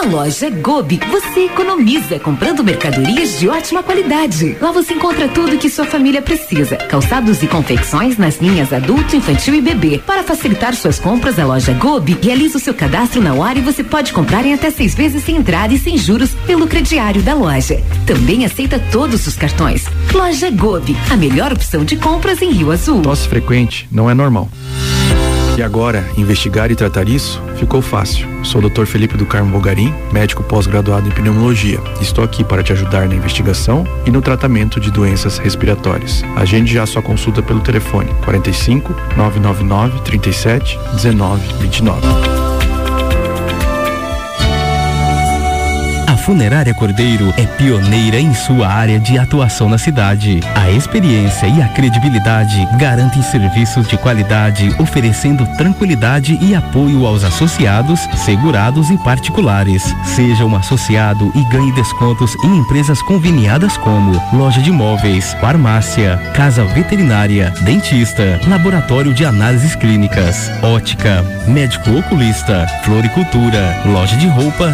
loja Gobi, você economiza comprando mercadorias de ótima qualidade. Lá você encontra tudo que sua família precisa. Calçados e confecções nas linhas adulto, infantil e bebê. Para facilitar suas compras, a loja Gobi realiza o seu cadastro na hora e você pode comprar em até 6 vezes sem entrada e sem juros pelo crediário da loja. Também aceita todos os cartões. Loja Gobi, a melhor opção de compras em Rio Azul. Tosse frequente não é normal. E agora, investigar e tratar isso ficou fácil. Sou o Dr. Felipe do Carmo Bogarim, médico pós-graduado em pneumologia. Estou aqui para te ajudar na investigação e no tratamento de doenças respiratórias. Agende já sua consulta pelo telefone 45 999 37 19 29. A Funerária Cordeiro é pioneira em sua área de atuação na cidade. A experiência e a credibilidade garantem serviços de qualidade, oferecendo tranquilidade e apoio aos associados, segurados e particulares. Seja um associado e ganhe descontos em empresas conveniadas como loja de móveis, farmácia, casa veterinária, dentista, laboratório de análises clínicas, ótica, médico oculista, floricultura, loja de roupa